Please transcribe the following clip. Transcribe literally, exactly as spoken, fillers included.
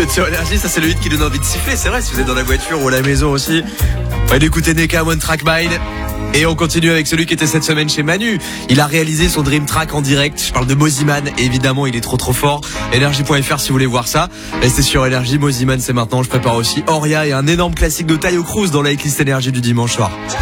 Écoute sur Énergie, ça c'est le hit qui donne envie de siffler, c'est vrai, si vous êtes dans la voiture ou à la maison aussi. On va écouter Neka One Track Mind. Et on continue avec celui qui était cette semaine chez Manu. Il a réalisé son Dream Track en direct. Je parle de Moziman. Évidemment, il est trop trop fort. Énergie point F R si vous voulez voir ça. Restez sur Énergie. Moziman, c'est maintenant. Je prépare aussi Oria et un énorme classique de Taio Cruz dans la hitlist Énergie du dimanche soir.